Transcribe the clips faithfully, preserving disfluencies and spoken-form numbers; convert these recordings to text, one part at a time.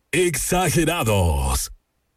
Exagerados.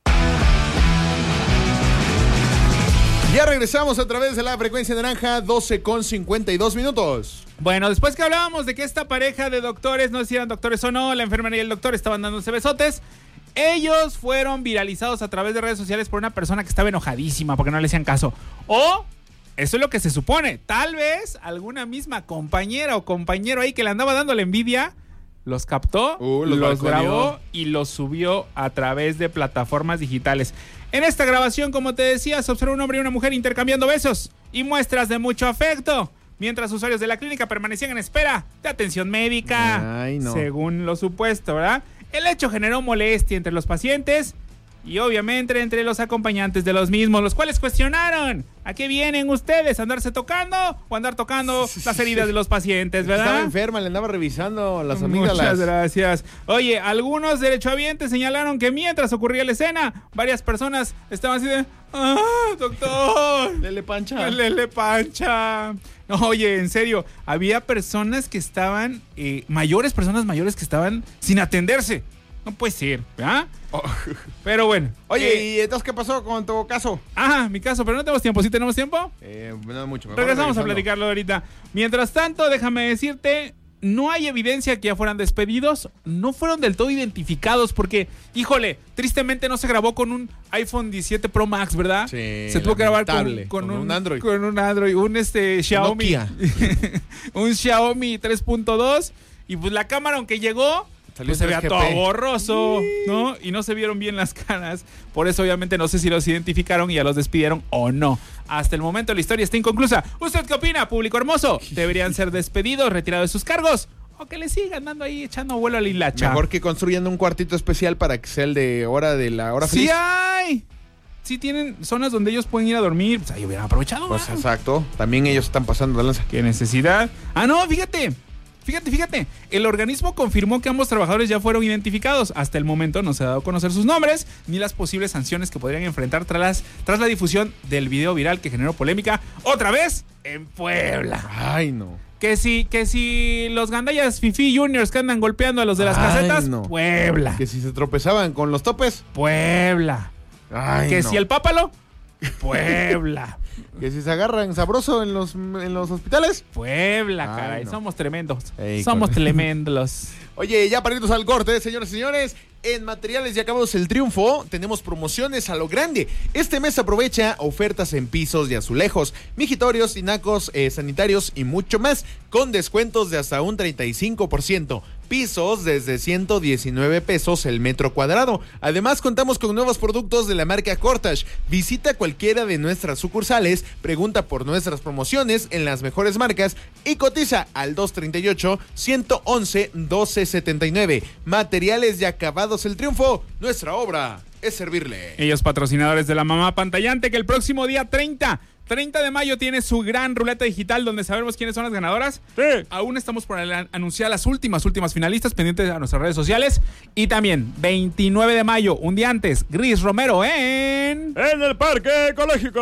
Ya regresamos a través de la frecuencia naranja, doce con cincuenta y dos minutos. Bueno, después que hablábamos de que esta pareja de doctores, no sé si eran doctores o no, la enfermera y el doctor estaban dándose besotes, ellos fueron viralizados a través de redes sociales por una persona que estaba enojadísima porque no le hacían caso. O, eso es lo que se supone, tal vez alguna misma compañera o compañero ahí que le andaba dando la envidia, los captó, uh, los, los grabó y los subió a través de plataformas digitales. En esta grabación, como te decía, se observa un hombre y una mujer intercambiando besos y muestras de mucho afecto, mientras usuarios de la clínica permanecían en espera de atención médica. Ay, no. Según lo supuesto, ¿verdad? El hecho generó molestia entre los pacientes y obviamente entre los acompañantes de los mismos, los cuales cuestionaron: ¿a qué vienen ustedes? ¿A andarse tocando o andar tocando las heridas de los pacientes, verdad? Estaba enferma, le andaba revisando a las amigas. Muchas gracias. Oye, algunos derechohabientes señalaron que mientras ocurría la escena, varias personas estaban así de: ¡ah, doctor! Lele pancha. Lele pancha. No, oye, en serio, había personas que estaban, eh, mayores, personas mayores que estaban sin atenderse. No puede ser, ¿verdad? Oh. Pero bueno. Oye, eh, ¿y entonces qué pasó con tu caso? Ajá, mi caso, pero no tenemos tiempo. ¿Sí tenemos tiempo? Eh, no mucho. Regresamos a platicarlo ahorita. Mientras tanto, déjame decirte, no hay evidencia que ya fueran despedidos. No fueron del todo identificados porque, híjole, tristemente no se grabó con un iPhone diecisiete Pro Max, ¿verdad? Sí, se tuvo que grabar con, con, con, con un, un Android. Con un Android, un este Xiaomi. Un Xiaomi tres punto dos. Y pues la cámara, aunque llegó, pues se veía todo borroso, ¿no? Y no se vieron bien las caras. Por eso, obviamente, no sé si los identificaron y ya los despidieron o no. Hasta el momento la historia está inconclusa. ¿Usted qué opina, público hermoso? ¿Deberían ser despedidos, retirados de sus cargos? ¿O que le sigan dando ahí echando vuelo a la hilacha? Mejor que construyendo un cuartito especial para que sea el de hora de la hora feliz. ¡Sí hay! Sí tienen zonas donde ellos pueden ir a dormir. Pues ahí hubieran aprovechado. Pues ¿verdad? exacto. También ellos están pasando de lanza. ¿Qué necesidad? Ah, no, fíjate. Fíjate, fíjate, el organismo confirmó que ambos trabajadores ya fueron identificados. Hasta el momento no se ha dado a conocer sus nombres ni las posibles sanciones que podrían enfrentar tras, las, tras la difusión del video viral que generó polémica otra vez en Puebla. Ay, no. Que si, que si los gandallas Fifi Juniors que andan golpeando a los de las Ay, casetas, no. Puebla. Que si se tropezaban con los topes, Puebla. Ay, que no. si el pápalo, Puebla. Que si se agarran sabroso en los, en los hospitales, Puebla, Ay, caray, no. somos tremendos. Ey, somos con... tremendos. Oye, ya para irnos al corte, señores y señores, en Materiales y Acabados El Triunfo tenemos promociones a lo grande. Este mes aprovecha ofertas en pisos y azulejos, mijitorios, tinacos, eh, sanitarios y mucho más, con descuentos de hasta un treinta y cinco por ciento. Pisos desde ciento diecinueve pesos el metro cuadrado. Además, contamos con nuevos productos de la marca Cortage. Visita cualquiera de nuestras sucursales, pregunta por nuestras promociones en las mejores marcas y cotiza al dos treinta y ocho, ciento once, doce setenta y nueve. Materiales y Acabados El Triunfo, nuestra obra es servirle. Ellos patrocinadores de la mamá pantallante, que el próximo día treinta de mayo tiene su gran ruleta digital donde sabremos quiénes son las ganadoras. Sí. Aún estamos por anunciar las últimas, últimas finalistas, pendientes a nuestras redes sociales. Y también veintinueve de mayo, un día antes, Gris Romero en... En el Parque Ecológico.